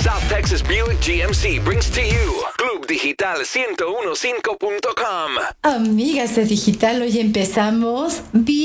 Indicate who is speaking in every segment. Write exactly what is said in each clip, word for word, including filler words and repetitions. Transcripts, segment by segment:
Speaker 1: South Texas Buick G M C brings to you Club Digital ciento quince punto com.
Speaker 2: Amigas de Digital, hoy empezamos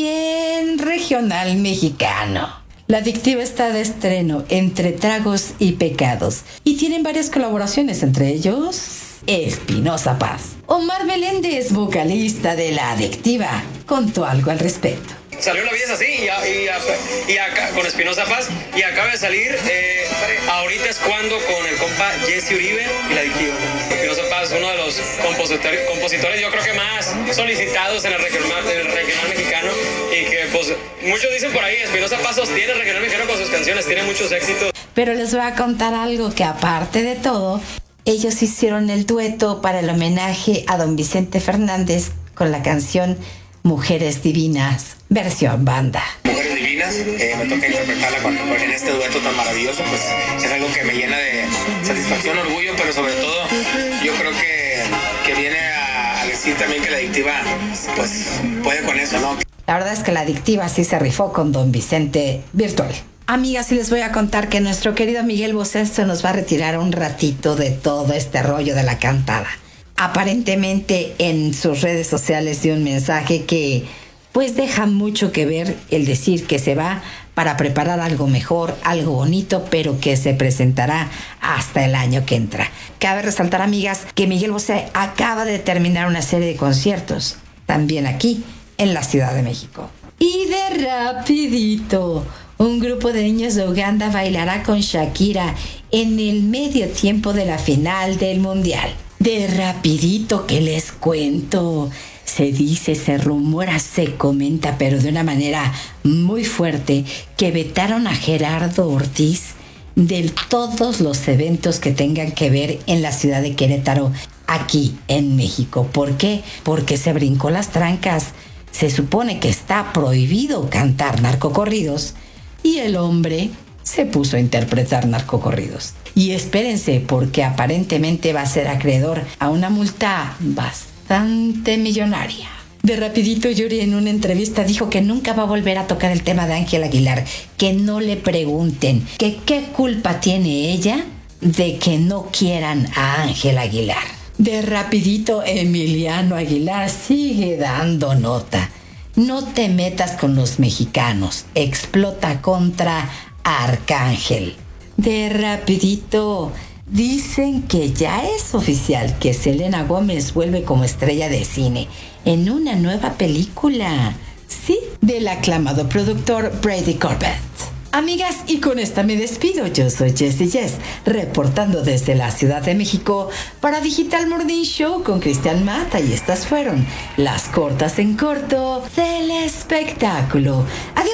Speaker 2: bien regional mexicano. La Adictiva está de estreno Entre Tragos y Pecados y tienen varias colaboraciones, entre ellos Espinosa Paz. Omar Meléndez, vocalista de La Adictiva, contó algo al respecto.
Speaker 3: Salió La Vida es Así y, y, y acá, con Espinosa Paz, y acaba de salir eh, Ahorita es Cuando con el compa Jesse Uribe y La Adictiva. Espinosa Paz, uno de los compositores, compositores yo creo que más solicitados en el regional, en el regional mexicano, y que pues muchos dicen por ahí, Espinosa Paz sostiene el regional mexicano con sus canciones, tiene muchos éxitos.
Speaker 2: Pero les voy a contar algo que aparte de todo, ellos hicieron el dueto para el homenaje a don Vicente Fernández con la canción Mujeres Divinas, versión banda.
Speaker 4: Mujeres Divinas, eh, me toca interpretarla con, en este dueto tan maravilloso, pues es algo que me llena de satisfacción, orgullo, pero sobre todo yo creo que, que viene a, a decir también que La Adictiva pues puede con eso, ¿no?
Speaker 2: La verdad es que La Adictiva sí se rifó con don Vicente virtual. Amigas, y les voy a contar que nuestro querido Miguel Bosé se nos va a retirar un ratito de todo este rollo de la cantada. Aparentemente en sus redes sociales dio un mensaje que pues deja mucho que ver el decir que se va para preparar algo mejor, algo bonito, pero que se presentará hasta el año que entra. Cabe resaltar, amigas, que Miguel Bosé acaba de terminar una serie de conciertos, también aquí en la Ciudad de México. Y de rapidito, un grupo de niños de Uganda bailará con Shakira en el medio tiempo de la final del Mundial. De rapidito que les cuento, se dice, se rumora, se comenta, pero de una manera muy fuerte, que vetaron a Gerardo Ortiz de todos los eventos que tengan que ver en la ciudad de Querétaro, aquí en México. ¿Por qué? Porque se brincó las trancas. Se supone que está prohibido cantar narcocorridos y el hombre se puso a interpretar narcocorridos. Y espérense, porque aparentemente va a ser acreedor a una multa bastante millonaria. De rapidito, Yuri en una entrevista dijo que nunca va a volver a tocar el tema de Ángel Aguilar, que no le pregunten que qué culpa tiene ella de que no quieran a Ángel Aguilar. De rapidito, Emiliano Aguilar sigue dando nota. No te metas con los mexicanos, explota contra Arcángel. De rapidito, dicen que ya es oficial que Selena Gómez vuelve como estrella de cine en una nueva película, sí, del aclamado productor Brady Corbett. Amigas, y con esta me despido. Yo soy Jessie Jess, reportando desde la Ciudad de México para Digital Morning Show con Cristian Mata, y estas fueron las cortas en corto del espectáculo. Adiós.